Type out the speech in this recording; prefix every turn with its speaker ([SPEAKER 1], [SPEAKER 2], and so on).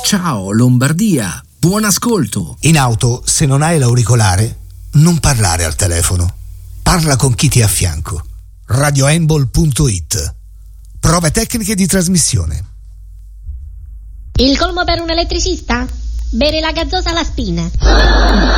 [SPEAKER 1] Ciao Lombardia, buon ascolto.
[SPEAKER 2] In auto, se non hai l'auricolare, non parlare al telefono. Parla con chi ti è a fianco. radioembol.it. Prove tecniche di trasmissione.
[SPEAKER 3] Il colmo per un elettricista? Bere la gazzosa alla spina.